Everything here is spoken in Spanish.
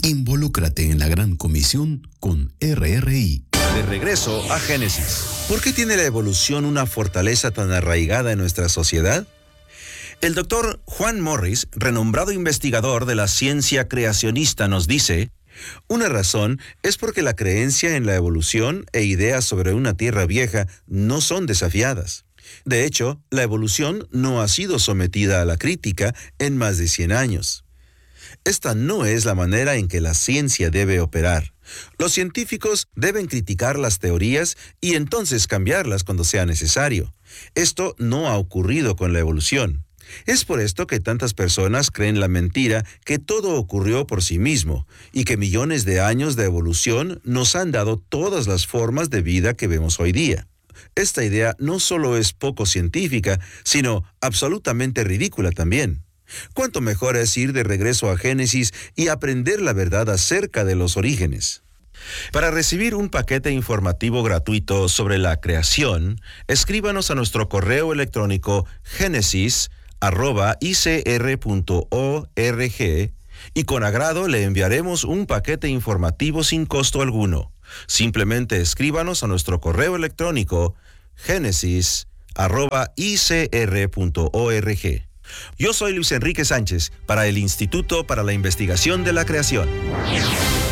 Involúcrate en la gran comisión con RRI. De regreso a Génesis. ¿Por qué tiene la evolución una fortaleza tan arraigada en nuestra sociedad? El doctor Juan Morris, renombrado investigador de la ciencia creacionista, nos dice: una razón es porque la creencia en la evolución e ideas sobre una tierra vieja no son desafiadas. De hecho, la evolución no ha sido sometida a la crítica en más de 100 años. Esta no es la manera en que la ciencia debe operar. Los científicos deben criticar las teorías y entonces cambiarlas cuando sea necesario. Esto no ha ocurrido con la evolución. Es por esto que tantas personas creen la mentira que todo ocurrió por sí mismo y que millones de años de evolución nos han dado todas las formas de vida que vemos hoy día. Esta idea no solo es poco científica, sino absolutamente ridícula también. ¿Cuánto mejor es ir de regreso a Génesis y aprender la verdad acerca de los orígenes? Para recibir un paquete informativo gratuito sobre la creación, escríbanos a nuestro correo electrónico genesis@icr.org y con agrado le enviaremos un paquete informativo sin costo alguno. Simplemente escríbanos a nuestro correo electrónico genesis@icr.org. Yo soy Luis Enrique Sánchez para el Instituto para la Investigación de la Creación.